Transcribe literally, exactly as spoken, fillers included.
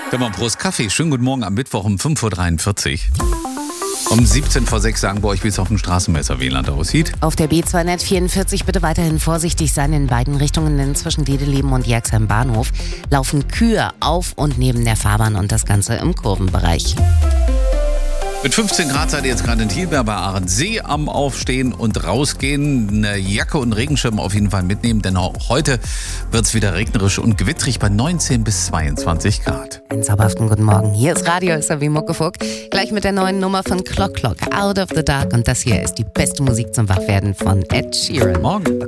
Dann mal Prost Kaffee. Schönen guten Morgen am Mittwoch um fünf Uhr dreiundvierzig. Um siebzehn vor sechs sagen wir euch, wie es auf dem Straßenmesser Wieland aussieht. Auf der B zweihundertvierundvierzig bitte weiterhin vorsichtig sein in beiden Richtungen, denn zwischen Dedeleben und Jerxheim Bahnhof laufen Kühe auf und neben der Fahrbahn und das Ganze im Kurvenbereich. Mit fünfzehn Grad seid ihr jetzt gerade in Thielberg bei Ahrensee am Aufstehen und rausgehen. Eine Jacke und Regenschirm auf jeden Fall mitnehmen, denn auch heute wird es wieder regnerisch und gewittrig bei neunzehn bis zweiundzwanzig Grad. Einen zauberhaften guten Morgen. Hier ist Radio S R W Muckefuck. Gleich mit der neuen Nummer von Clock Clock, Out of the Dark. Und das hier ist die beste Musik zum Wachwerden von Ed Sheeran. Morgen.